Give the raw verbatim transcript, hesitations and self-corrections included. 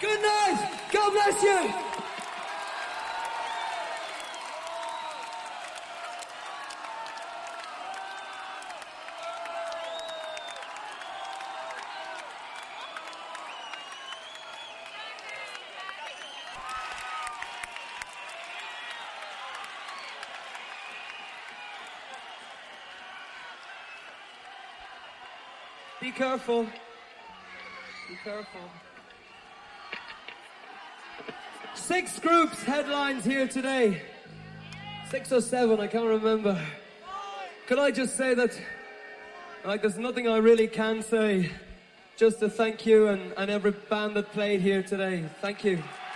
Good night. God bless you. Be careful. Be careful. Six groups headlines here today. Six or seven, I can't remember. Could I just say that, like, there's nothing I really can say. Just to thank you and, and every band that played here today. Thank you.